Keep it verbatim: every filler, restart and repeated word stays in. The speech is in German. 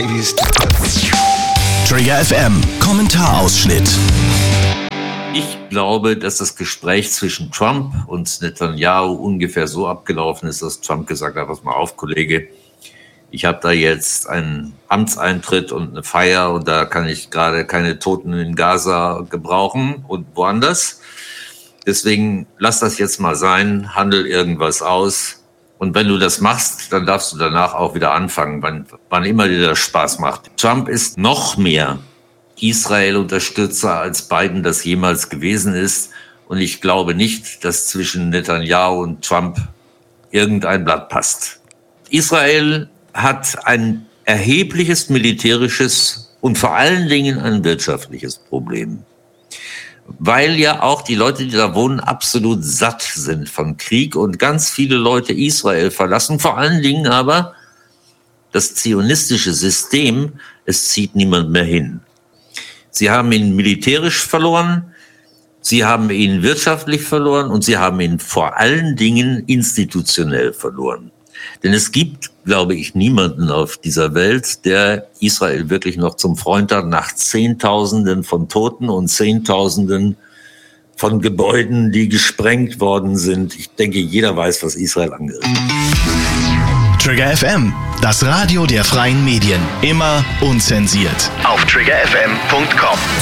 Trigger F M, Kommentarausschnitt. Ich glaube, dass das Gespräch zwischen Trump und Netanyahu ungefähr so abgelaufen ist, dass Trump gesagt hat, pass mal auf, Kollege, ich habe da jetzt einen Amtseintritt und eine Feier und da kann ich gerade keine Toten in Gaza gebrauchen und woanders. Deswegen lass das jetzt mal sein, handel irgendwas aus. Und wenn du das machst, dann darfst du danach auch wieder anfangen, wann, wann immer dir das Spaß macht. Trump ist noch mehr Israel-Unterstützer, als Biden das jemals gewesen ist. Und ich glaube nicht, dass zwischen Netanyahu und Trump irgendein Blatt passt. Israel hat ein erhebliches militärisches und vor allen Dingen ein wirtschaftliches Problem. Weil ja auch die Leute, die da wohnen, absolut satt sind von Krieg und ganz viele Leute Israel verlassen. Vor allen Dingen aber das zionistische System, es zieht niemand mehr hin. Sie haben ihn militärisch verloren, sie haben ihn wirtschaftlich verloren und sie haben ihn vor allen Dingen institutionell verloren. Denn es gibt, glaube ich, niemanden auf dieser Welt, der Israel wirklich noch zum Freund hat, nach Zehntausenden von Toten und Zehntausenden von Gebäuden, die gesprengt worden sind. Ich denke, jeder weiß, was Israel angeht. Trigger F M, das Radio der freien Medien. Immer unzensiert. Auf trigger f m punkt com.